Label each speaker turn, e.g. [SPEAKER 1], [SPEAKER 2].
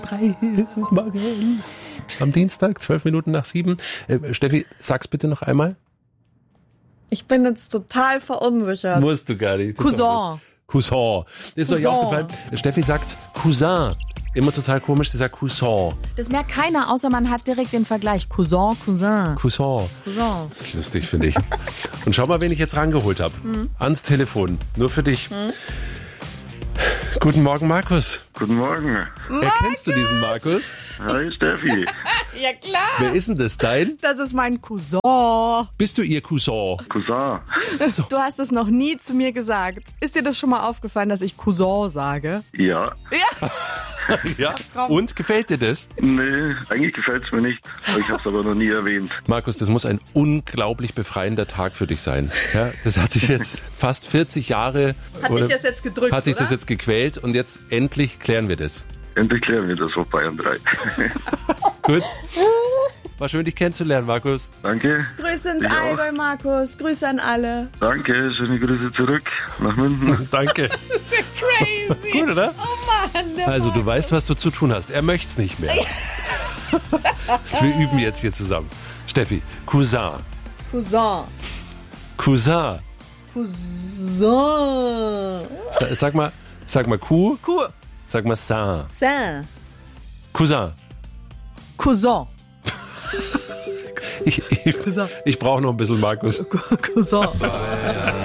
[SPEAKER 1] Morgen. Am Dienstag, 12 Minuten nach 7. Steffi, sag's bitte noch einmal.
[SPEAKER 2] Ich bin jetzt total verunsichert.
[SPEAKER 1] Musst du gar nicht.
[SPEAKER 2] Cousin.
[SPEAKER 1] Cousin. Ist euch aufgefallen? Steffi sagt Cousin. Immer total komisch, sie sagt Cousin.
[SPEAKER 2] Das merkt keiner, außer man hat direkt den Vergleich. Cousin, Cousin.
[SPEAKER 1] Cousin.
[SPEAKER 2] Cousin.
[SPEAKER 1] Das ist lustig, finde ich. Und schau mal, wen ich jetzt rangeholt habe. Ans Telefon. Nur für dich. Guten Morgen, Markus.
[SPEAKER 3] Guten Morgen.
[SPEAKER 1] Erkennst du diesen Markus?
[SPEAKER 3] Hi Steffi.
[SPEAKER 2] Ja, klar.
[SPEAKER 1] Wer ist denn das, dein?
[SPEAKER 2] Das ist mein Cousin.
[SPEAKER 1] Bist du ihr Cousin?
[SPEAKER 3] Cousin.
[SPEAKER 1] So.
[SPEAKER 2] Du hast es noch nie zu mir gesagt. Ist dir das schon mal aufgefallen, dass ich Cousin sage?
[SPEAKER 3] Ja.
[SPEAKER 2] Ja.
[SPEAKER 1] Ja. Und, gefällt dir das?
[SPEAKER 3] Nee, eigentlich gefällt es mir nicht. Aber ich habe es aber noch nie erwähnt.
[SPEAKER 1] Markus, das muss ein unglaublich befreiender Tag für dich sein. Ja, das hat dich jetzt fast 40 Jahre...
[SPEAKER 2] Hat dich das jetzt gedrückt,
[SPEAKER 1] Hat dich das
[SPEAKER 2] oder?
[SPEAKER 1] jetzt gequält und jetzt endlich klären wir das.
[SPEAKER 3] Endlich klären wir das auf Bayern 3.
[SPEAKER 1] Gut. War schön, dich kennenzulernen, Markus.
[SPEAKER 3] Danke.
[SPEAKER 2] Grüße ins
[SPEAKER 3] Ich auch.
[SPEAKER 2] Allgäu, Markus. Grüße an alle.
[SPEAKER 3] Danke, schöne Grüße zurück nach München.
[SPEAKER 1] Danke.
[SPEAKER 2] Das ist ja crazy.
[SPEAKER 1] Gut, oder?
[SPEAKER 2] Oh Mann. der
[SPEAKER 1] Also, du
[SPEAKER 2] Markus.
[SPEAKER 1] weißt, was du zu tun hast. Er möcht's nicht mehr. Wir üben jetzt hier zusammen. Steffi, Cousin.
[SPEAKER 2] Cousin.
[SPEAKER 1] Cousin.
[SPEAKER 2] Cousin.
[SPEAKER 1] Sag mal Kuh.
[SPEAKER 2] Kuh.
[SPEAKER 1] Sag mal Saint.
[SPEAKER 2] Saint.
[SPEAKER 1] Cousin.
[SPEAKER 2] Cousin.
[SPEAKER 1] Ich brauche noch ein bisschen, Markus.
[SPEAKER 2] Cousin.